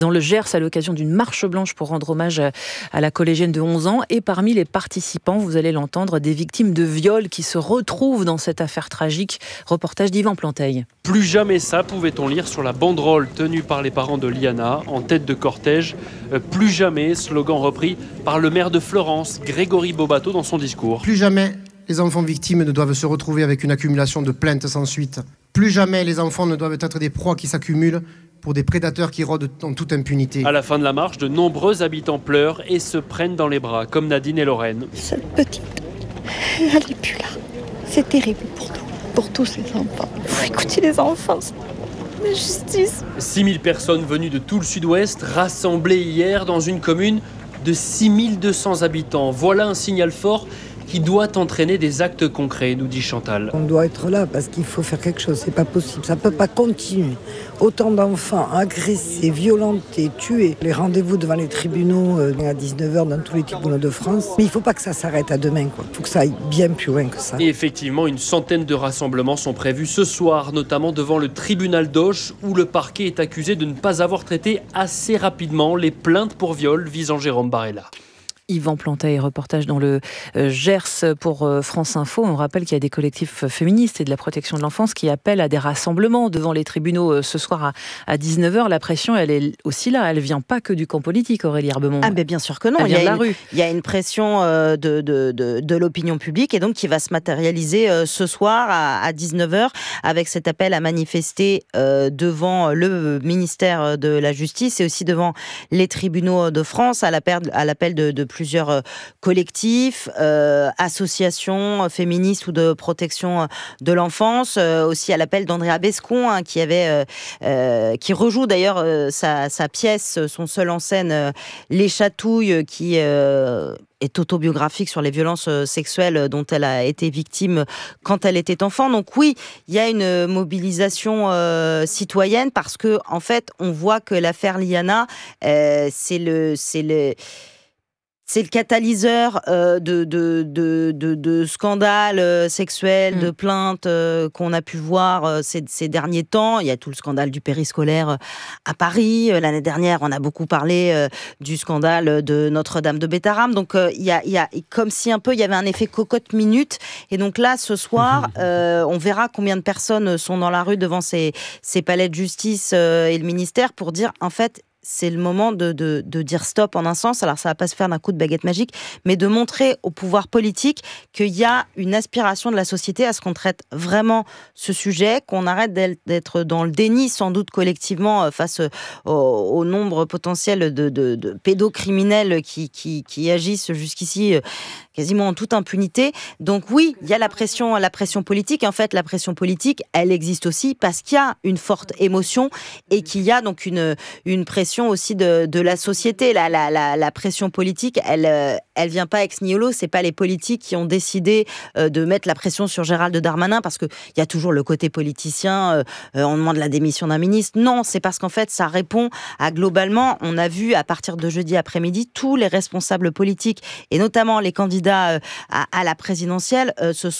Dans le Gers, à l'occasion d'une marche blanche pour rendre hommage à la collégienne de 11 ans. Et parmi les participants, vous allez l'entendre, des victimes de viol qui se retrouvent dans cette affaire tragique. Reportage d'Yvan Planteil. Plus jamais ça, pouvait-on lire sur la banderole tenue par les parents de Liana, en tête de cortège. Plus jamais, slogan repris par le maire de Florence, Grégory Bobato, dans son discours. Plus jamais les enfants victimes ne doivent se retrouver avec une accumulation de plaintes sans suite. Plus jamais les enfants ne doivent être des proies qui s'accumulent pour des prédateurs qui rôdent en toute impunité. À la fin de la marche, de nombreux habitants pleurent et se prennent dans les bras, comme Nadine et Lorraine. Cette petite, elle n'est plus là. C'est terrible pour tous ces enfants. Il faut écouter les enfants. La justice. 6000 personnes venues de tout le sud-ouest, rassemblées hier dans une commune de 6200 habitants. Voilà un signal fort qui doit entraîner des actes concrets, nous dit Chantal. On doit être là parce qu'il faut faire quelque chose, c'est pas possible, ça peut pas continuer. Autant d'enfants agressés, violentés, tués. Les rendez-vous devant les tribunaux à 19h dans tous les tribunaux de France. Mais il faut pas que ça s'arrête à demain, quoi. Il faut que ça aille bien plus loin que ça. Et effectivement, une centaine de rassemblements sont prévus ce soir, notamment devant le tribunal d'Auch, où le parquet est accusé de ne pas avoir traité assez rapidement les plaintes pour viol visant Jérôme Barella. Yvan Planteil, reportage dans le Gers pour France Info. On rappelle qu'il y a des collectifs féministes et de la protection de l'enfance qui appellent à des rassemblements devant les tribunaux ce soir à 19h. La pression, elle est aussi là. Elle ne vient pas que du camp politique, Aurélie Herbemont. Ah, mais bien sûr que non. Elle vient de la rue. Il y a une pression de l'opinion publique et donc qui va se matérialiser ce soir à 19h avec cet appel à manifester devant le ministère de la Justice et aussi devant les tribunaux de France à l'appel de plusieurs collectifs, associations féministes ou de protection de l'enfance, aussi à l'appel d'Andrea Bescon, qui rejoue d'ailleurs sa pièce, son seul en scène, Les Chatouilles, qui est autobiographique sur les violences sexuelles dont elle a été victime quand elle était enfant. Donc oui, il y a une mobilisation citoyenne parce que en fait, on voit que l'affaire Liana, c'est le catalyseur de scandales sexuels, de plaintes qu'on a pu voir ces derniers temps. Il y a tout le scandale du périscolaire à Paris. L'année dernière, on a beaucoup parlé du scandale de Notre-Dame de Bétarame. Donc, il y a comme si un peu il y avait un effet cocotte-minute. Et donc là, ce soir, on verra combien de personnes sont dans la rue devant ces palais de justice et le ministère pour dire, en fait, c'est le moment de dire stop en un sens. Alors, ça va pas se faire d'un coup de baguette magique, mais de montrer au pouvoir politique qu'il y a une aspiration de la société à ce qu'on traite vraiment ce sujet, qu'on arrête d'être dans le déni, sans doute collectivement, face au nombre potentiel de pédocriminels qui agissent jusqu'ici quasiment en toute impunité. Donc oui, il y a la pression politique. Et en fait, la pression politique, elle existe aussi parce qu'il y a une forte émotion et qu'il y a donc une pression aussi de la société. La pression politique, elle vient pas ex nihilo. C'est pas les politiques qui ont décidé de mettre la pression sur Gérald Darmanin parce que il y a toujours le côté politicien. On demande la démission d'un ministre. Non, c'est parce qu'en fait, ça répond à globalement. On a vu à partir de jeudi après-midi tous les responsables politiques et notamment les candidats à la présidentielle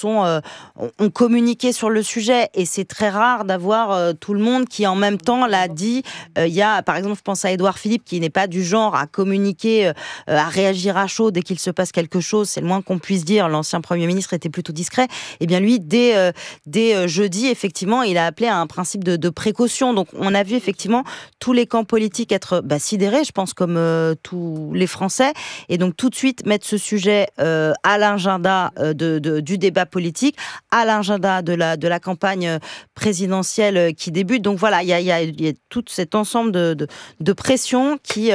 ont communiqué sur le sujet et c'est très rare d'avoir tout le monde qui en même temps l'a dit. Il y a par exemple, je pense à Édouard Philippe qui n'est pas du genre à communiquer, à réagir à chaud dès qu'il se passe quelque chose, c'est le moins qu'on puisse dire. L'ancien Premier ministre était plutôt discret. Et bien lui, dès jeudi, effectivement, il a appelé à un principe de précaution. Donc on a vu effectivement tous les camps politiques être sidérés, je pense comme tous les Français, et donc tout de suite mettre ce sujet à l'agenda du débat politique, à l'agenda de la campagne présidentielle qui débute. Donc voilà, il y a tout cet ensemble de pression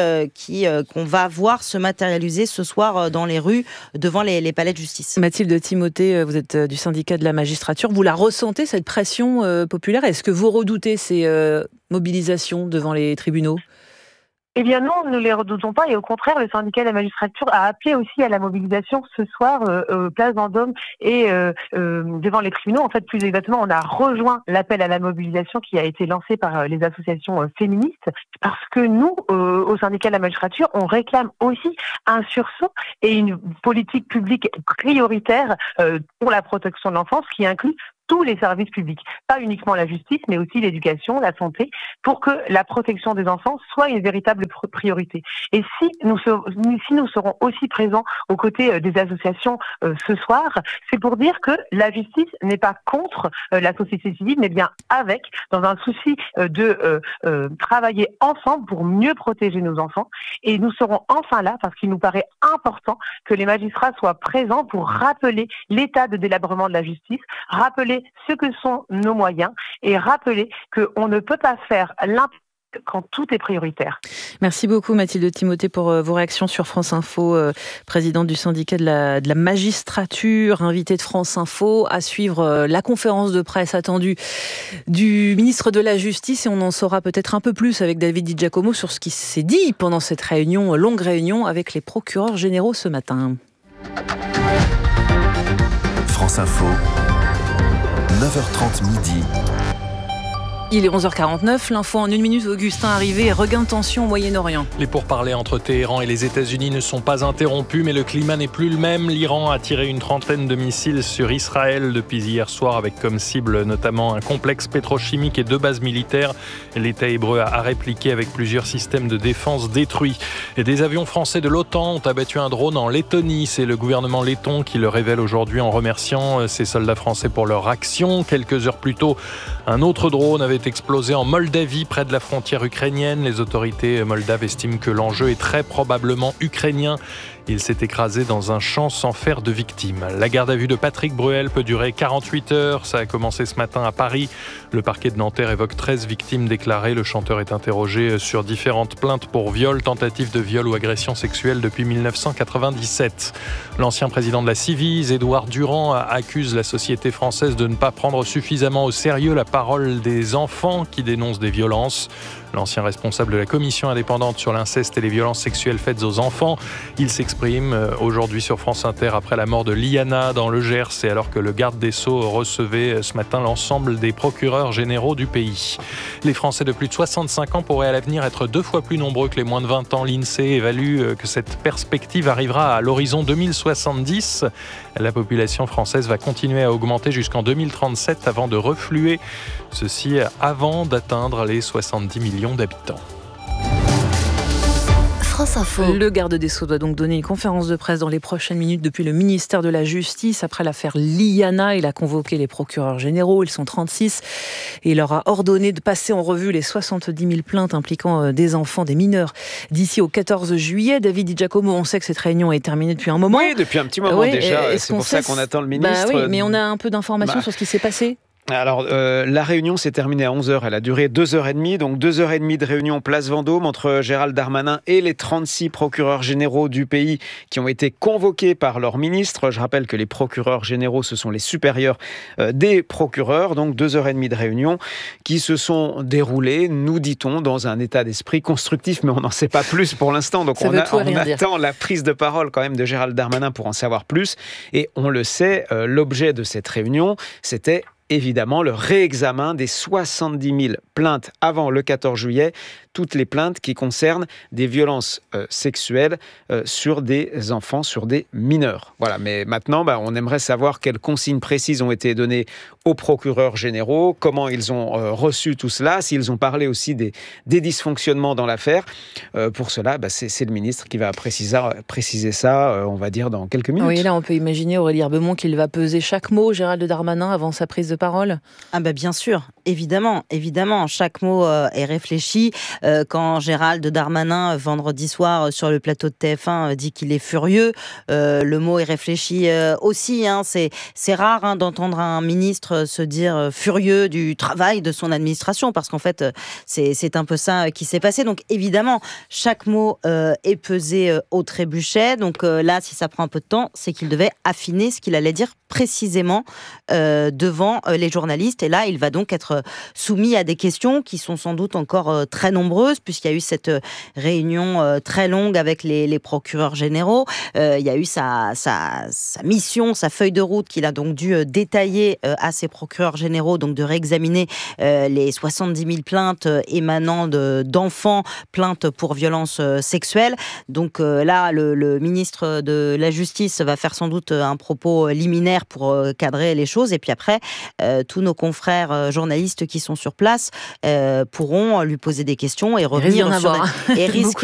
qu'on va voir se matérialiser ce soir dans les rues devant les palais de justice. Mathilde Timothée, vous êtes du syndicat de la magistrature. Vous la ressentez, cette pression populaire? Est-ce que vous redoutez ces mobilisations devant les tribunaux? Eh bien non, nous ne les redoutons pas et au contraire, le syndicat de la magistrature a appelé aussi à la mobilisation ce soir, place Vendôme et devant les tribunaux. En fait, plus exactement, on a rejoint l'appel à la mobilisation qui a été lancé par les associations féministes parce que nous, au syndicat de la magistrature, on réclame aussi un sursaut et une politique publique prioritaire pour la protection de l'enfance qui inclut tous les services publics, pas uniquement la justice, mais aussi l'éducation, la santé, pour que la protection des enfants soit une véritable priorité. Et si nous serons aussi présents aux côtés des associations ce soir, c'est pour dire que la justice n'est pas contre la société civile, mais bien avec, dans un souci de travailler ensemble pour mieux protéger nos enfants. Et nous serons enfin là, parce qu'il nous paraît important que les magistrats soient présents pour rappeler l'état de délabrement de la justice, rappeler ce que sont nos moyens et rappeler qu'on ne peut pas faire l'impact quand tout est prioritaire. Merci beaucoup Mathilde Timothée pour vos réactions sur France Info, présidente du syndicat de la magistrature, invitée de France Info, à suivre la conférence de presse attendue du ministre de la Justice, et on en saura peut-être un peu plus avec David Di Giacomo sur ce qui s'est dit pendant cette longue réunion avec les procureurs généraux ce matin. France Info, 9h30 midi. Il est 11h49, l'info en 1 minute, Augustin arrivé et regain de tension au Moyen-Orient. Les pourparlers entre Téhéran et les États-Unis ne sont pas interrompus, mais le climat n'est plus le même. L'Iran a tiré une trentaine de missiles sur Israël depuis hier soir, avec comme cible notamment un complexe pétrochimique et 2 bases militaires. L'État hébreu a répliqué avec plusieurs systèmes de défense détruits. Et des avions français de l'OTAN ont abattu un drone en Lettonie. C'est le gouvernement letton qui le révèle aujourd'hui en remerciant ses soldats français pour leur action. Quelques heures plus tôt, un autre drone avait explosé en Moldavie, près de la frontière ukrainienne. Les autorités moldaves estiment que l'enjeu est très probablement ukrainien. Il s'est écrasé dans un champ sans faire de victimes. La garde à vue de Patrick Bruel peut durer 48 heures. Ça a commencé ce matin à Paris. Le parquet de Nanterre évoque 13 victimes déclarées. Le chanteur est interrogé sur différentes plaintes pour viol, tentative de viol ou agression sexuelle depuis 1997. L'ancien président de la Civise, Édouard Durand, accuse la société française de ne pas prendre suffisamment au sérieux la parole des enfants qui dénoncent des violences. L'ancien responsable de la commission indépendante sur l'inceste et les violences sexuelles faites aux enfants, il s'exprime aujourd'hui sur France Inter après la mort de Liana dans le Gers, et alors que le garde des Sceaux recevait ce matin l'ensemble des procureurs généraux du pays. Les Français de plus de 65 ans pourraient à l'avenir être 2 fois plus nombreux que les moins de 20 ans. L'INSEE évalue que cette perspective arrivera à l'horizon 2070. La population française va continuer à augmenter jusqu'en 2037 avant de refluer. Ceci avant d'atteindre les 70 millions d'habitants. France Info. Le garde des Sceaux doit donc donner une conférence de presse dans les prochaines minutes depuis le ministère de la Justice. Après l'affaire Liana, il a convoqué les procureurs généraux, ils sont 36, et il leur a ordonné de passer en revue les 70 000 plaintes impliquant des enfants, des mineurs, d'ici au 14 juillet. David Di Giacomo, on sait que cette réunion est terminée depuis un moment. Oui, depuis un petit moment déjà, c'est pour ça qu'on attend le ministre. Oui, mais on a un peu d'informations sur ce qui s'est passé. Alors, la réunion s'est terminée à 11h, elle a duré 2h30, donc 2h30 de réunion place Vendôme entre Gérald Darmanin et les 36 procureurs généraux du pays qui ont été convoqués par leur ministre. Je rappelle que les procureurs généraux, ce sont les supérieurs des procureurs, donc 2h30 de réunion qui se sont déroulées, nous dit-on, dans un état d'esprit constructif, mais on n'en sait pas plus pour l'instant, donc on attend la prise de parole quand même de Gérald Darmanin pour en savoir plus, et on le sait, l'objet de cette réunion, c'était évidemment le réexamen des 70 000 plaintes avant le 14 juillet, toutes les plaintes qui concernent des violences sexuelles sur des enfants, sur des mineurs. Voilà, mais maintenant, on aimerait savoir quelles consignes précises ont été données aux procureurs généraux, comment ils ont reçu tout cela, s'ils ont parlé aussi des dysfonctionnements dans l'affaire. Pour cela, c'est le ministre qui va préciser ça, on va dire, dans quelques minutes. Oui, là, on peut imaginer, Aurélie Herbemont, qu'il va peser chaque mot, Gérald Darmanin, avant sa prise de parole. Ah bien sûr, évidemment, chaque mot est réfléchi. Quand Gérald Darmanin, vendredi soir, sur le plateau de TF1, dit qu'il est furieux, le mot est réfléchi aussi. C'est rare d'entendre un ministre se dire furieux du travail de son administration, parce qu'en fait, c'est un peu ça qui s'est passé. Donc évidemment, chaque mot est pesé au trébuchet. Donc là, si ça prend un peu de temps, c'est qu'il devait affiner ce qu'il allait dire précisément devant les journalistes. Et là, il va donc être soumis à des questions qui sont sans doute encore très nombreuses. nombreuses, puisqu'il y a eu cette réunion très longue avec les procureurs généraux. Il y a eu sa mission, sa feuille de route qu'il a donc dû détailler à ses procureurs généraux, donc de réexaminer les 70 000 plaintes émanant d'enfants, plaintes pour violences sexuelles. Donc là, le ministre de la Justice va faire sans doute un propos liminaire pour cadrer les choses. Et puis après, tous nos confrères journalistes qui sont sur place pourront lui poser des questions et revenir et risque